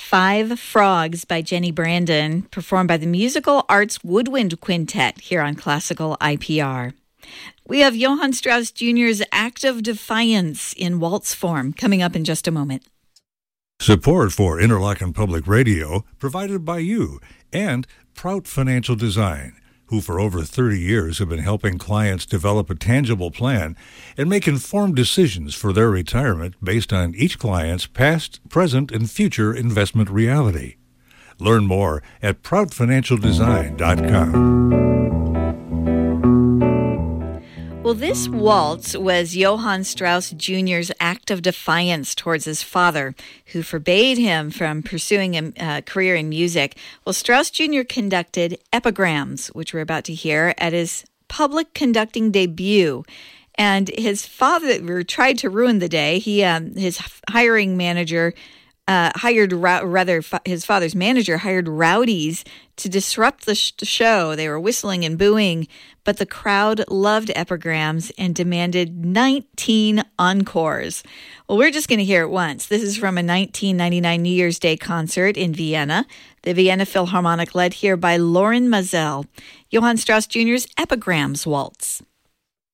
Five Frogs by Jenny Brandon, performed by the Musical Arts Woodwind Quintet here on Classical IPR. We have Johann Strauss Jr.'s Act of Defiance in waltz form coming up in just a moment. Support for Interlochen Public Radio provided by you and Prout Financial Design, who for over 30 years have been helping clients develop a tangible plan and make informed decisions for their retirement based on each client's past, present, and future investment reality. Learn more at proutfinancialdesign.com. Well, this waltz was Johann Strauss Jr.'s act of defiance towards his father, who forbade him from pursuing a career in music. Well, Strauss Jr. conducted Epigrams, which we're about to hear, at his public conducting debut. And his father tried to ruin the day. His hiring manager his father's manager hired rowdies to disrupt the show. They were whistling and booing, but the crowd loved Epigrams and demanded 19 encores. Well, we're just going to hear it once. This is from a 1999 New Year's Day concert in Vienna, the Vienna Philharmonic led here by Lorin Maazel, Johann Strauss Jr.'s Epigrams Waltz.